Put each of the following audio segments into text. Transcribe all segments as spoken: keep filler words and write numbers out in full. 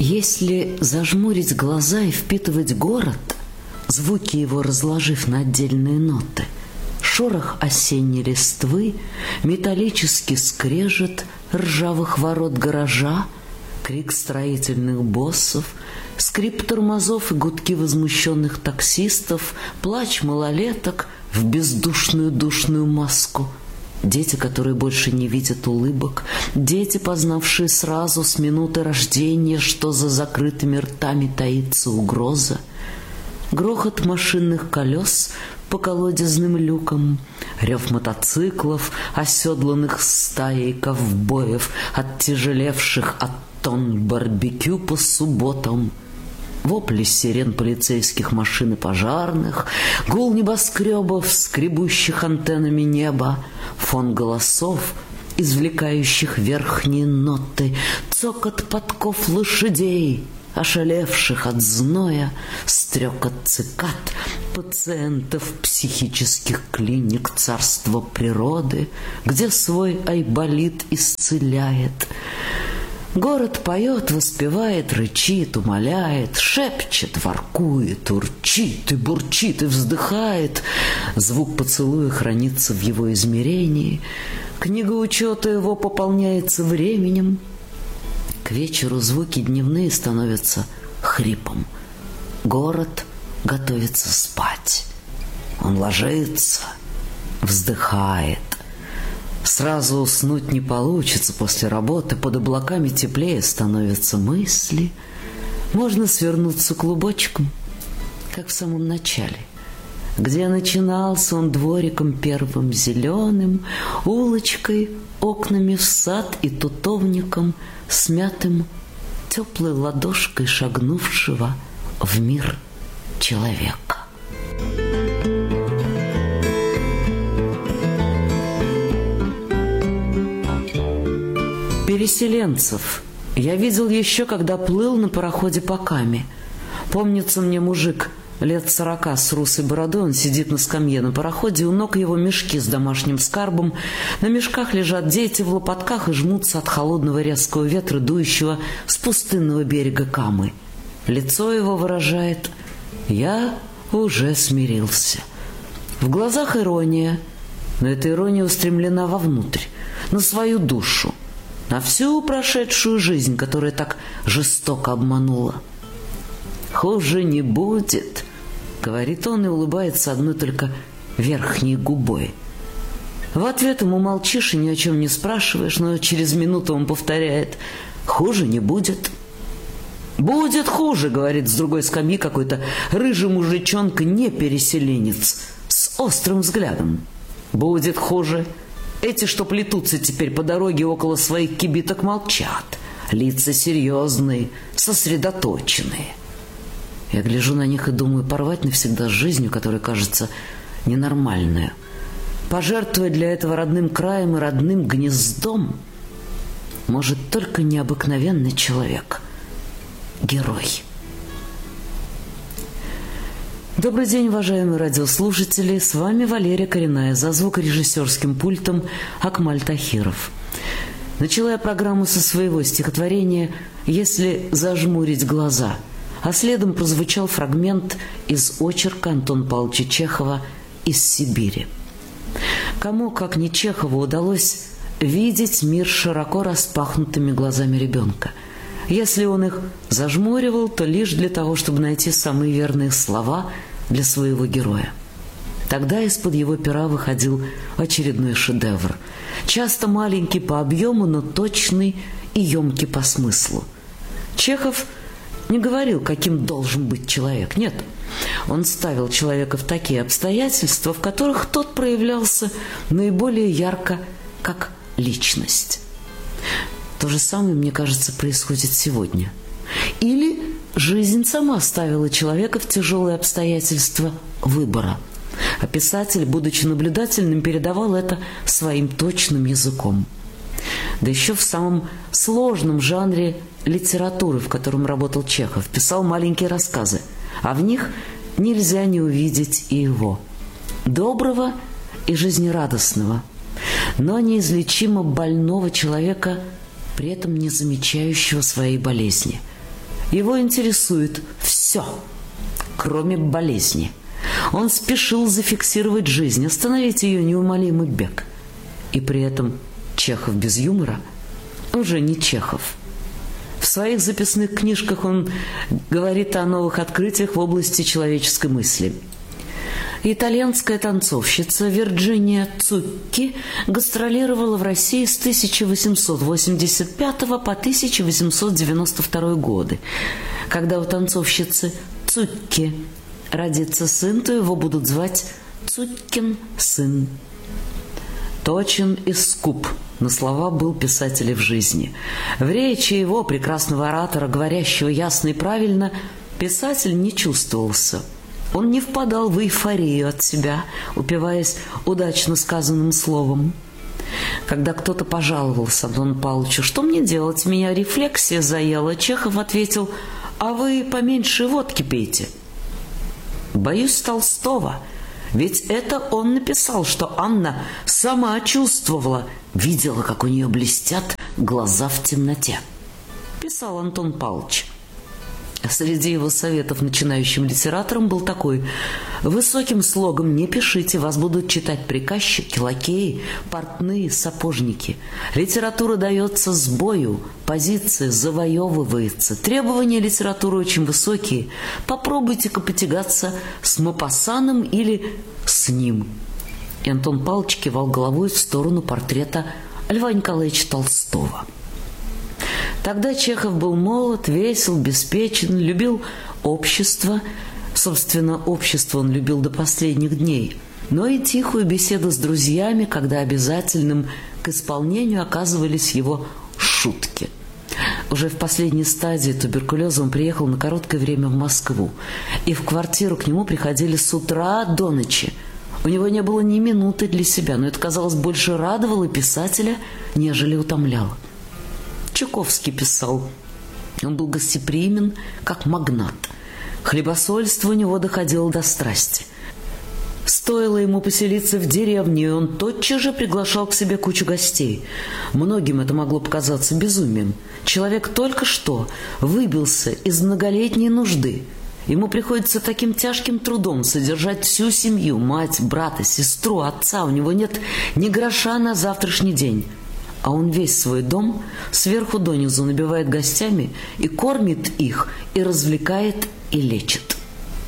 Если зажмурить глаза и впитывать город, звуки его разложив на отдельные ноты, шорох осенней листвы, металлический скрежет ржавых ворот гаража, крик строительных боссов, скрип тормозов и гудки возмущенных таксистов, плач малолеток в бездушную душную маску, дети, которые больше не видят улыбок, дети, познавшие сразу с минуты рождения, что за закрытыми ртами таится угроза, грохот машинных колес по колодезным люкам, рев мотоциклов, оседланных стаей ковбоев, оттяжелевших от тонн барбекю по субботам, вопли сирен полицейских машин и пожарных, гул небоскребов, скребущих антеннами неба, фон голосов, извлекающих верхние ноты, цокот подков лошадей, ошалевших от зноя, стрекот цикад, пациентов психических клиник царства природы, где свой айболит исцеляет. Город поет, воспевает, рычит, умоляет, шепчет, воркует, урчит и бурчит и вздыхает. Звук поцелуя хранится в его измерении. Книга учета его пополняется временем. К вечеру звуки дневные становятся хрипом. Город готовится спать. Он ложится, вздыхает. Сразу уснуть не получится после работы, под облаками теплее становятся мысли. Можно свернуться клубочком, как в самом начале, где начинался он двориком первым зеленым, улочкой, окнами в сад и тутовником, смятым теплой ладошкой шагнувшего в мир человека. Переселенцев я видел еще, когда плыл на пароходе по Каме. Помнится мне мужик лет сорока с русой бородой, он сидит на скамье на пароходе, у ног его мешки с домашним скарбом. На мешках лежат дети в лопатках и жмутся от холодного резкого ветра, дующего с пустынного берега Камы. Лицо его выражает: «Я уже смирился». В глазах ирония, но эта ирония устремлена вовнутрь, на свою душу, на всю прошедшую жизнь, которая так жестоко обманула. «Хуже не будет», — говорит он и улыбается одной только верхней губой. В ответ ему молчишь и ни о чем не спрашиваешь, но через минуту он повторяет: «Хуже не будет». «Будет хуже», — говорит с другой скамьи какой-то рыжий мужичонка, не переселенец, с острым взглядом. «Будет хуже. Эти, что плетутся теперь по дороге около своих кибиток, молчат. Лица серьезные, сосредоточенные». Я гляжу на них и думаю, порвать навсегда с жизнью, которая кажется ненормальной, пожертвовать для этого родным краем и родным гнездом может только необыкновенный человек, герой. Добрый день, уважаемые радиослушатели! С вами Валерия Коренная, за звукорежиссерским пультом Акмаль Тахиров. Начала я программу со своего стихотворения «Если зажмурить глаза», а следом прозвучал фрагмент из очерка Антона Павловича Чехова «Из Сибири». Кому, как не Чехову, удалось видеть мир широко распахнутыми глазами ребенка? Если он их зажмуривал, то лишь для того, чтобы найти самые верные слова для своего героя. Тогда из-под его пера выходил очередной шедевр, часто маленький по объему, но точный и емкий по смыслу. Чехов не говорил, каким должен быть человек. Нет, он ставил человека в такие обстоятельства, в которых тот проявлялся наиболее ярко как личность. То же самое, мне кажется, происходит сегодня. Или жизнь сама ставила человека в тяжелые обстоятельства выбора, а писатель, будучи наблюдательным, передавал это своим точным языком. Да еще в самом сложном жанре литературы, в котором работал Чехов, писал маленькие рассказы, а в них нельзя не увидеть и его, доброго и жизнерадостного, но неизлечимо больного человека, при этом не замечающего своей болезни. Его интересует все, кроме болезни. Он спешил зафиксировать жизнь, остановить ее неумолимый бег. И при этом Чехов без юмора уже не Чехов. В своих записных книжках он говорит о новых открытиях в области человеческой мысли. Итальянская танцовщица Вирджиния Цукки гастролировала в России с тысяча восемьсот восемьдесят пятого по тысяча восемьсот девяносто второй годы. Когда у танцовщицы Цукки родится сын, то его будут звать Цуккин сын. Точен и скуп на слова был писатель в жизни. В речи его, прекрасного оратора, говорящего ясно и правильно, писатель не чувствовался. Он не впадал в эйфорию от себя, упиваясь удачно сказанным словом. Когда кто-то пожаловался Антону Павловичу: «Что мне делать? Меня рефлексия заела», Чехов ответил: «А вы поменьше водки пейте». Боюсь Толстого, ведь это он написал, что Анна сама чувствовала, видела, как у нее блестят глаза в темноте. Писал Антон Павлович. Среди его советов начинающим литераторам был такой: высоким слогом не пишите, вас будут читать приказчики, лакеи, портные, сапожники. Литература дается с бою, позиция завоевывается. Требования литературы очень высокие. Попробуйте-ка потягаться с Мопассаном или с ним. И Антон Павлович кивал головой в сторону портрета Льва Николаевича Толстого. Тогда Чехов был молод, весел, беспечен, любил общество. Собственно, общество он любил до последних дней. Но и тихую беседу с друзьями, когда обязательным к исполнению оказывались его шутки. Уже в последней стадии туберкулеза он приехал на короткое время в Москву. И в квартиру к нему приходили с утра до ночи. У него не было ни минуты для себя, но это, казалось, больше радовало писателя, нежели утомляло. Чуковский писал: он был гостеприимен, как магнат. Хлебосольство у него доходило до страсти. Стоило ему поселиться в деревне, и он тотчас же приглашал к себе кучу гостей. Многим это могло показаться безумием. Человек только что выбился из многолетней нужды. Ему приходится таким тяжким трудом содержать всю семью, мать, брата, сестру, отца. У него нет ни гроша на завтрашний день. А он весь свой дом сверху донизу набивает гостями и кормит их, и развлекает, и лечит.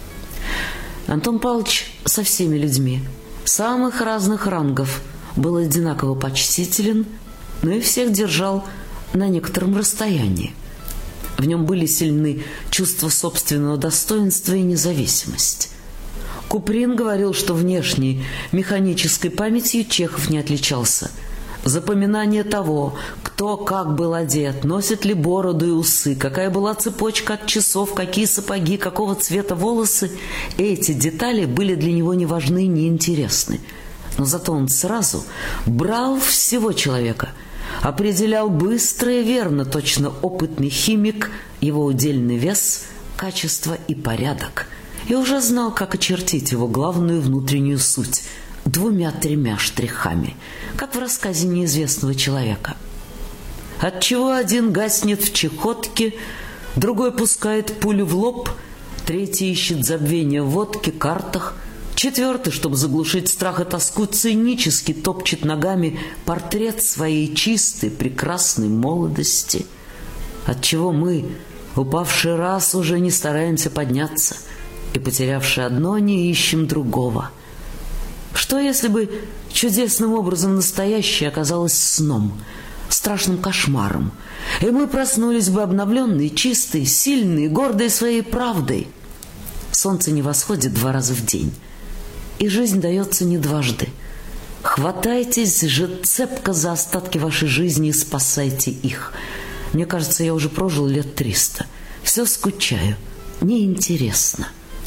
Антон Павлович со всеми людьми самых разных рангов был одинаково почтителен, но и всех держал на некотором расстоянии. В нем были сильны чувство собственного достоинства и независимость. Куприн говорил, что внешней механической памятью Чехов не отличался. Запоминание того, кто как был одет, носит ли бороду и усы, какая была цепочка от часов, какие сапоги, какого цвета волосы, эти детали были для него не важны и не интересны. Но зато он сразу брал всего человека, определял быстро и верно, точно опытный химик, его удельный вес, качество и порядок, и уже знал, как очертить его главную внутреннюю суть – двумя-тремя штрихами, как в рассказе неизвестного человека. Отчего один гаснет в чехотке, другой пускает пулю в лоб, третий ищет забвения в водке, картах, четвертый, чтобы заглушить страх и тоску, цинически топчет ногами портрет своей чистой, прекрасной молодости. Отчего мы, упавший раз, уже не стараемся подняться, и, потерявши одно, не ищем другого. Что, если бы чудесным образом настоящее оказалось сном, страшным кошмаром, и мы проснулись бы обновленные, чистые, сильные, гордые своей правдой? Солнце не восходит два раза в день, и жизнь дается не дважды. Хватайтесь же цепко за остатки вашей жизни и спасайте их. Мне кажется, я уже прожил лет триста. Все скучаю, неинтересно.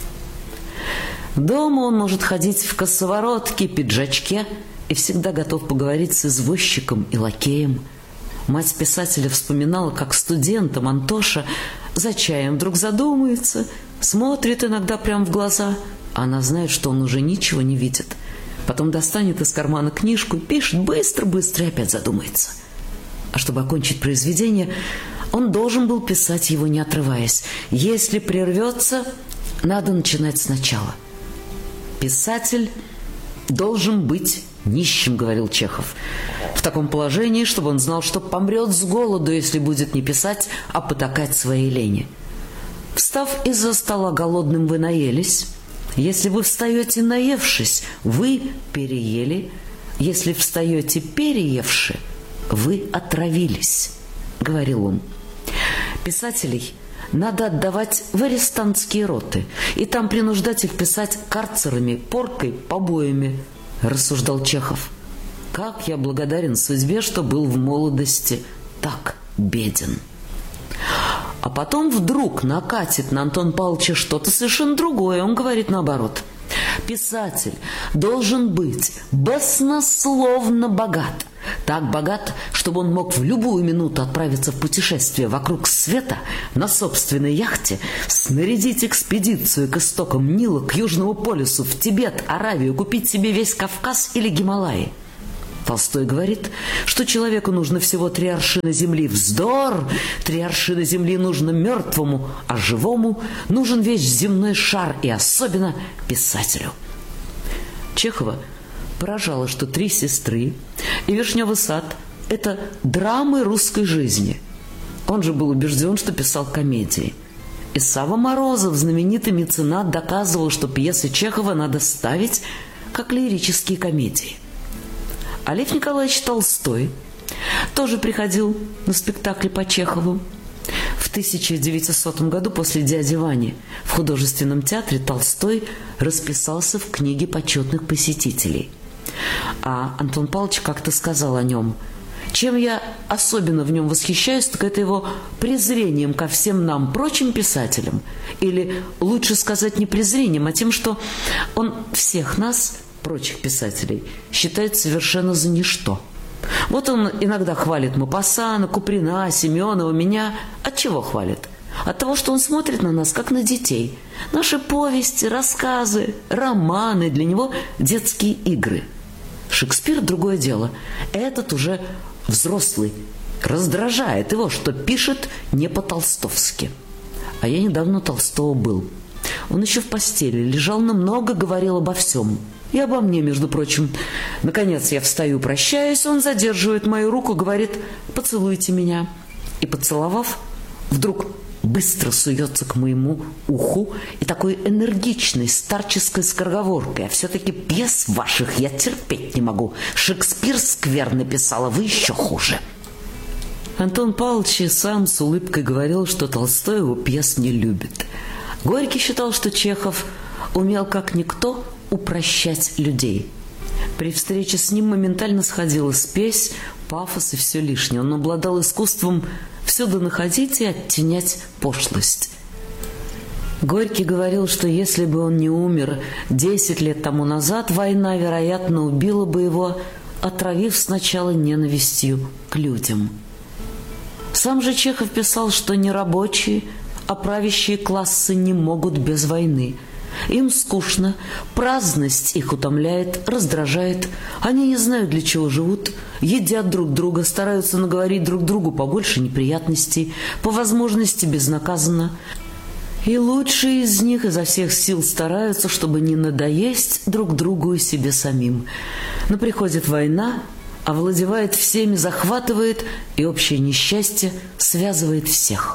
Дома он может ходить в косоворотке, пиджачке и всегда готов поговорить с извозчиком и лакеем. Мать писателя вспоминала, как студентом Антоша за чаем вдруг задумается, смотрит иногда прямо в глаза, а она знает, что он уже ничего не видит. Потом достанет из кармана книжку, пишет быстро-быстро и опять задумается. А чтобы окончить произведение, Он должен был писать его, не отрываясь. Если прервется, надо начинать сначала. Писатель должен быть нищим, говорил Чехов. В таком положении, чтобы он знал, что помрет с голоду, если будет не писать, а потакать своей лени. Встав из-за стола голодным, вы наелись. Если вы встаете наевшись, вы переели. Если встаете переевши, вы отравились, говорил он. Писателей надо отдавать в арестантские роты, и там принуждать их писать карцерами, поркой, побоями, рассуждал Чехов. Как я благодарен судьбе, что был в молодости так беден. А потом вдруг накатит на Антона Павловича что-то совершенно другое. Он говорит наоборот. Писатель должен быть баснословно богат. Так богат, чтобы он мог в любую минуту отправиться в путешествие вокруг света на собственной яхте, снарядить экспедицию к истокам Нила, к Южному полюсу, в Тибет, Аравию, купить себе весь Кавказ или Гималаи. Толстой говорит, что человеку нужно всего три аршина земли. Вздор! Три аршина земли нужно мертвому, а живому нужен весь земной шар, и особенно писателю. Чехова поражало, что «Три сестры» и «Вишневый сад» – это драмы русской жизни. Он же был убежден, что писал комедии. И Савва Морозов, знаменитый меценат, доказывал, что пьесы Чехова надо ставить как лирические комедии. А Лев Николаевич Толстой тоже приходил на спектакли по Чехову. В тысяча девятисотом году после «Дяди Вани» в художественном театре Толстой расписался в книге почетных посетителей. А Антон Павлович как-то сказал о нем: чем я особенно в нем восхищаюсь, так это его презрением ко всем нам, прочим писателям. Или лучше сказать не презрением, а тем, что он всех нас, прочих писателей, считает совершенно за ничто. Вот он иногда хвалит Мопассана, Куприна, Семенова, меня. От чего хвалит? От того, что он смотрит на нас, как на детей. Наши повести, рассказы, романы для него детские игры. Шекспир – другое дело. Этот уже взрослый. Раздражает его, что пишет не по-толстовски. А я недавно у Толстого был. Он еще в постели лежал, но много говорил обо всем. И обо мне, между прочим. Наконец я встаю, прощаюсь, он задерживает мою руку, говорит: «Поцелуйте меня». И, поцеловав, вдруг быстро суется к моему уху и такой энергичной старческой скороговоркой: «А все-таки пьес ваших я терпеть не могу. Шекспир скверно писал, а вы еще хуже». Антон Павлович сам с улыбкой говорил, что Толстой его пьес не любит. Горький считал, что Чехов умел как никто упрощать людей. При встрече с ним моментально сходила спесь, пафос и все лишнее. Он обладал искусством всюду находить и оттенять пошлость. Горький говорил, что если бы он не умер десять лет тому назад, война, вероятно, убила бы его, отравив сначала ненавистью к людям. Сам же Чехов писал, что не рабочие, а правящие классы не могут без войны. Им скучно, праздность их утомляет, раздражает. Они не знают, для чего живут, едят друг друга, стараются наговорить друг другу побольше неприятностей, по возможности безнаказанно. И лучшие из них изо всех сил стараются, чтобы не надоесть друг другу и себе самим. Но приходит война, овладевает всеми, захватывает, и общее несчастье связывает всех.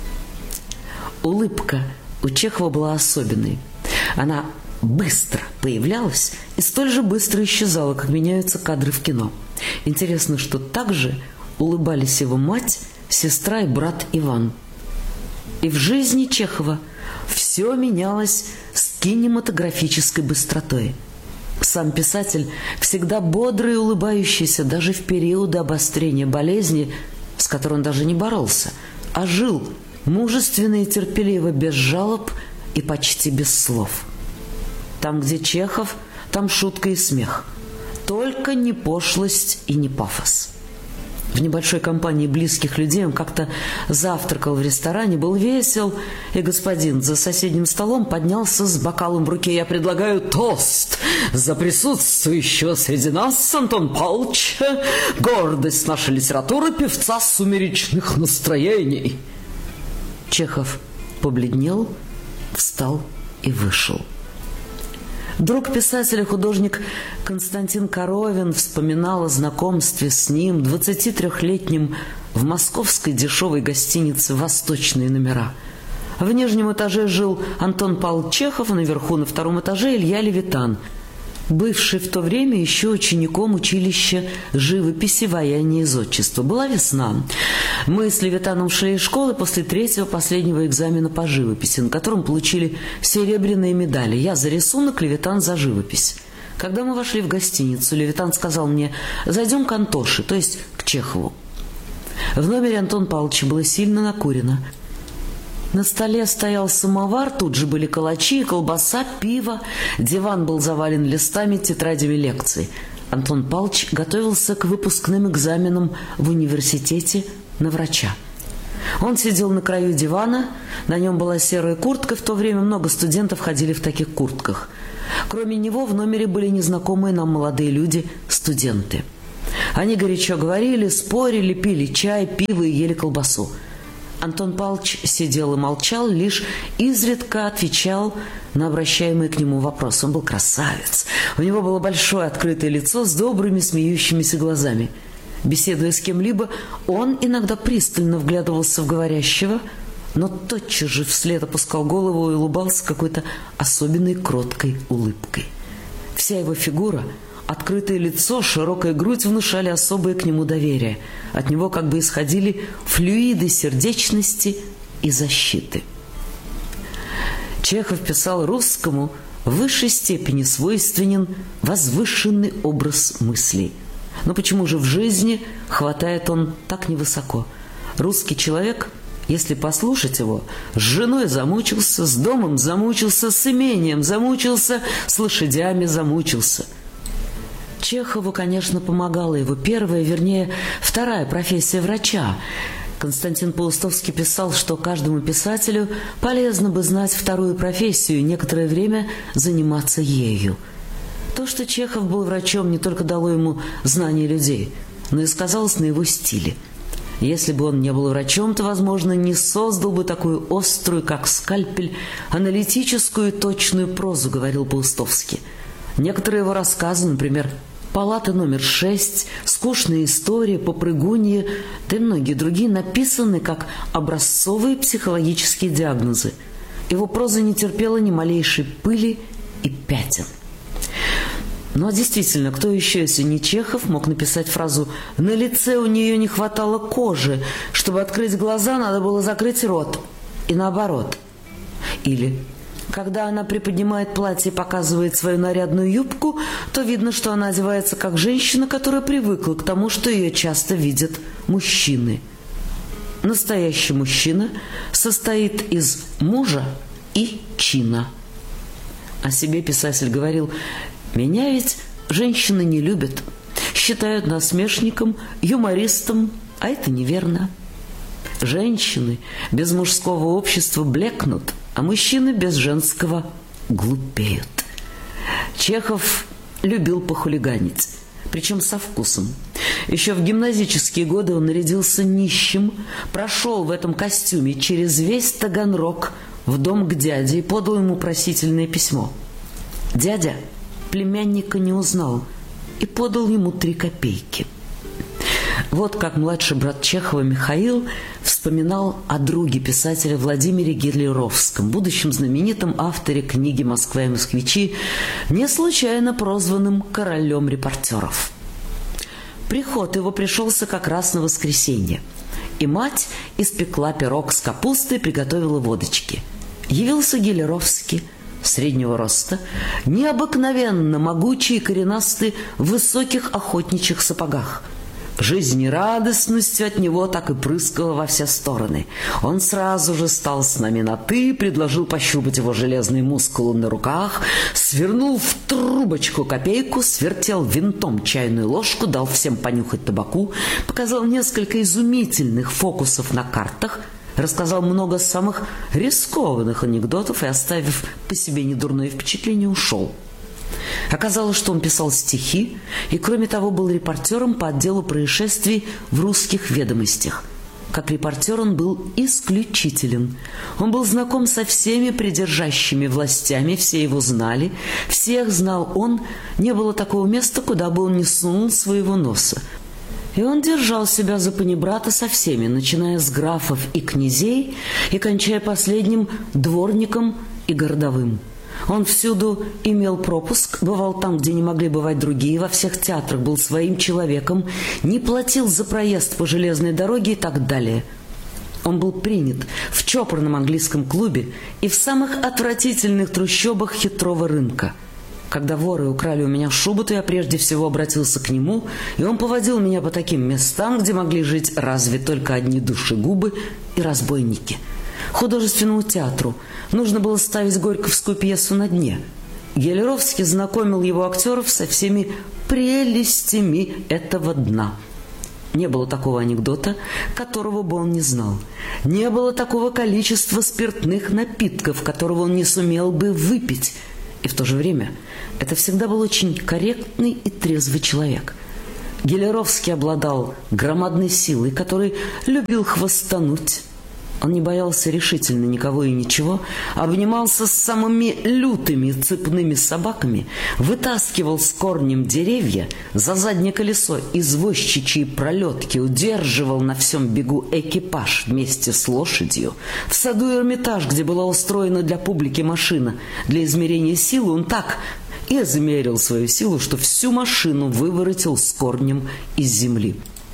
Улыбка у Чехова была особенной. Она быстро появлялась и столь же быстро исчезала, как меняются кадры в кино. Интересно, что также улыбались его мать, сестра и брат Иван. И в жизни Чехова все менялось с кинематографической быстротой. Сам писатель, всегда бодрый и улыбающийся даже в периоды обострения болезни, с которой он даже не боролся, а жил мужественно и терпеливо, без жалоб и почти без слов. Там, где Чехов, там шутка и смех. Только не пошлость и не пафос. В небольшой компании близких людей он как-то завтракал в ресторане, был весел, и господин за соседним столом поднялся с бокалом в руке. «Я предлагаю тост за присутствующего среди нас Антон Павлович, гордость нашей литературы, певца сумеречных настроений». Чехов побледнел, встал и вышел. Друг писателя, художник Константин Коровин вспоминал о знакомстве с ним, двадцатитрёхлетним, в московской дешевой гостинице «Восточные номера». В нижнем этаже жил Антон Павлович Чехов, а наверху, на втором этаже, Илья Левитан, бывший в то время еще учеником училища живописи, ваяния и зодчества. Была весна. Мы с Левитаном шли из школы после третьего последнего экзамена по живописи, на котором получили серебряные медали. Я за рисунок, Левитан за живопись. Когда мы вошли в гостиницу, Левитан сказал мне: «Зайдем к Антоше», то есть к Чехову. В номере Антона Павловича было сильно накурено. На столе стоял самовар, тут же были калачи, колбаса, пиво. Диван был завален листами, тетрадями лекций. Антон Павлович готовился к выпускным экзаменам в университете на врача. Он сидел на краю дивана, на нем была серая куртка, в то время много студентов ходили в таких куртках. Кроме него в номере были незнакомые нам молодые люди, студенты. Они горячо говорили, спорили, пили чай, пиво и ели колбасу. Антон Павлович сидел и молчал, лишь изредка отвечал на обращаемые к нему вопросы. Он был красавец. У него было большое открытое лицо с добрыми смеющимися глазами. Беседуя с кем-либо, он иногда пристально вглядывался в говорящего, но тотчас же вслед опускал голову и улыбался какой-то особенной кроткой улыбкой. Вся его фигура, открытое лицо, широкая грудь внушали особое к нему доверие. От него как бы исходили флюиды сердечности и защиты. Чехов писал русскому в высшей степени свойственен возвышенный образ мыслей. Но почему же в жизни хватает он так невысоко? Русский человек, если послушать его, с женой замучился, с домом замучился, с имением замучился, с лошадями замучился. Чехову, конечно, помогала его первая, вернее, вторая профессия врача. Константин Паустовский писал, что каждому писателю полезно бы знать вторую профессию и некоторое время заниматься ею. То, что Чехов был врачом, не только дало ему знание людей, но и сказалось на его стиле. Если бы он не был врачом, то, возможно, не создал бы такую острую, как скальпель, аналитическую и точную прозу, говорил Паустовский. Некоторые его рассказы, например, «Палата номер шесть», «Скучная история», «Попрыгунья», да и многие другие, написаны как образцовые психологические диагнозы. Его проза не терпела ни малейшей пыли и пятен. Ну а действительно, кто еще, если не Чехов, мог написать фразу «На лице у нее не хватало кожи, чтобы открыть глаза, надо было закрыть рот», и наоборот. Или «Когда она приподнимает платье и показывает свою нарядную юбку, то видно, что она одевается как женщина, которая привыкла к тому, что ее часто видят мужчины». Настоящий мужчина состоит из мужа и чина. О себе писатель говорил: «Меня ведь женщины не любят, считают насмешником, юмористом, а это неверно. Женщины без мужского общества блекнут, а мужчины без женского глупеют». Чехов любил похулиганить, причем со вкусом. Еще в гимназические годы он нарядился нищим, прошел в этом костюме через весь Таганрог в дом к дяде и подал ему просительное письмо. Дядя племянника не узнал и подал ему три копейки. Вот как младший брат Чехова Михаил вспоминал о друге писателя Владимире Гитлеровском, будущем знаменитом авторе книги «Москва и москвичи», не случайно прозванным королем репортеров. Приход его пришелся как раз на воскресенье, и мать испекла пирог с капустой и приготовила водочки. Явился Гитлеровский, среднего роста, необыкновенно могучий и коренастый в высоких охотничьих сапогах. Жизнерадостностью от него так и прыскало во все стороны. Он сразу же стал с нами на «ты», предложил пощупать его железные мускулы на руках, свернул в трубочку копейку, свертел винтом чайную ложку, дал всем понюхать табаку, показал несколько изумительных фокусов на картах, рассказал много самых рискованных анекдотов и, оставив по себе недурное впечатление, ушел. Оказалось, что он писал стихи и, кроме того, был репортером по отделу происшествий в «Русских ведомостях». Как репортер он был исключителен. Он был знаком со всеми придержащими властями, все его знали, всех знал он, не было такого места, куда бы он не сунул своего носа. И он держал себя за панибрата со всеми, начиная с графов и князей и кончая последним дворником и городовым. Он всюду имел пропуск, бывал там, где не могли бывать другие, во всех театрах был своим человеком, не платил за проезд по железной дороге и так далее. Он был принят в чопорном английском клубе и в самых отвратительных трущобах хитрого рынка. Когда воры украли у меня шубу, то я прежде всего обратился к нему, и он поводил меня по таким местам, где могли жить разве только одни душегубы и разбойники. Художественному театру нужно было ставить горьковскую пьесу «На дне». Гелеровский знакомил его актеров со всеми прелестями этого дна. Не было такого анекдота, которого бы он не знал. Не было такого количества спиртных напитков, которого он не сумел бы выпить. И в то же время это всегда был очень корректный и трезвый человек. Гелеровский обладал громадной силой, который любил хвастануть. Он не боялся решительно никого и ничего, обнимался с самыми лютыми цепными собаками, вытаскивал с корнем деревья, за заднее колесо извозчичьи пролетки, удерживал на всем бегу экипаж вместе с лошадью. В саду Эрмитаж, где была устроена для публики машина для измерения силы, он так и измерил свою силу, что всю машину выворотил с корнем из земли.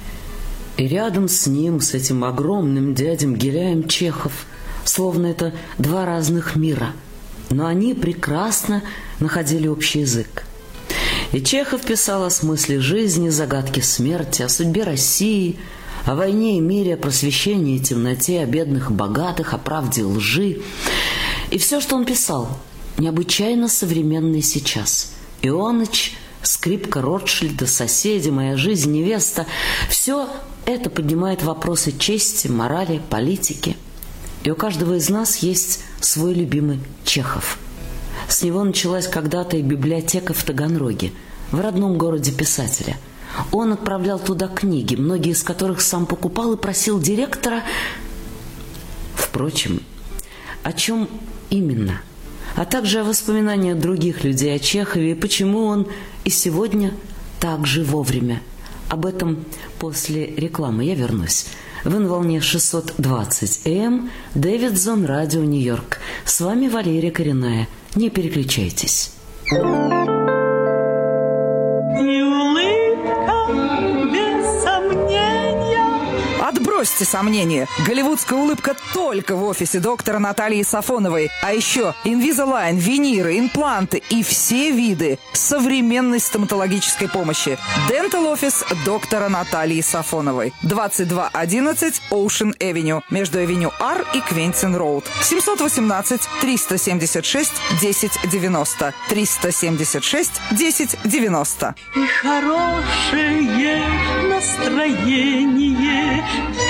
И рядом с ним, с этим огромным дядем Геляем, Чехов, словно это два разных мира. Но они прекрасно находили общий язык. И Чехов писал о смысле жизни, загадке смерти, о судьбе России, о войне и мире, о просвещении и темноте, о бедных и богатых, о правде и лжи. И все, что он писал, необычайно современное сейчас. Ионыч, скрипка Ротшильда, соседи, моя жизнь, невеста – все это поднимает вопросы чести, морали, политики. И у каждого из нас есть свой любимый Чехов. С него началась когда-то и библиотека в Таганроге, в родном городе писателя. Он отправлял туда книги, многие из которых сам покупал и просил директора. Впрочем, о чем именно? А также о воспоминаниях других людей о Чехове и почему он и сегодня так же вовремя. Об этом после рекламы. Я вернусь. Вы на волне шестьсот двадцать эй эм, Дэвидсон, радио Нью-Йорк. С вами Валерия Коренная. Не переключайтесь. Отбросьте сомнения. Голливудская улыбка только в офисе доктора Натальи Сафоновой. А еще Invisalign, виниры, импланты и все виды современной стоматологической помощи. Dental Office доктора Натальи Сафоновой. двадцать два одиннадцать Ocean Avenue. Между Авеню Ар и Квентин Роуд. семьсот восемнадцать триста семьдесят шесть десять девяносто. триста семьдесят шесть десять девяносто. И хорошее настроение.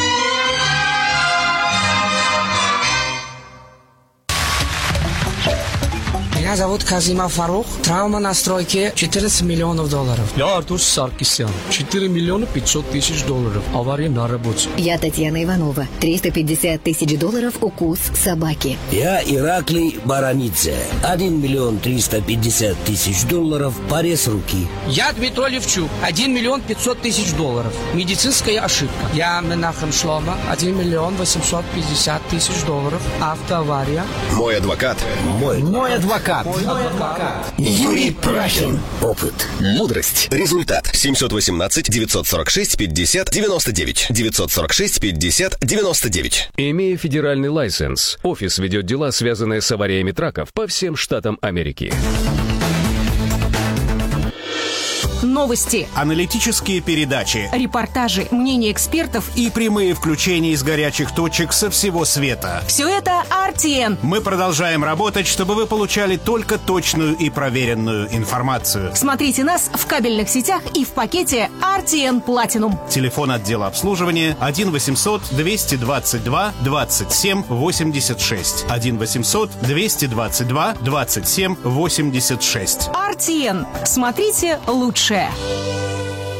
Меня зовут Казима Фарух. Травма на стройке четырнадцать миллионов долларов. Я Артур Саркисян. четыре миллиона пятьсот тысяч долларов. Авария на работе. Я Татьяна Иванова. триста пятьдесят тысяч долларов укус собаки. Я Ираклий Баранидзе. один миллион триста пятьдесят тысяч долларов. Порез руки. Я Дмитрий Левчук. один миллион пятьсот тысяч долларов. Медицинская ошибка. Я Менахем Шлома. один миллион восемьсот пятьдесят тысяч долларов. Автоавария. Мой адвокат. Мой, Мой адвокат. Юрий Прахин. Опыт. Мудрость. Результат. семьсот восемнадцать девятьсот сорок шесть пятьдесят девяносто девять. девятьсот сорок шесть пятьдесят девяносто девять. Имея федеральный лайсенс, офис ведет дела, связанные с авариями траков по всем штатам Америки. новости, аналитические передачи, репортажи, мнения экспертов и прямые включения из горячих точек со всего света. Все это ар ти эн. Мы продолжаем работать, чтобы вы получали только точную и проверенную информацию. Смотрите нас в кабельных сетях и в пакете ар ти эн Platinum. Телефон отдела обслуживания один восемьсот двести двадцать два двадцать семь восемьдесят шесть. один восемьсот двести двадцать два двадцать семь восемьдесят шесть. ар ти эн. Смотрите лучшее.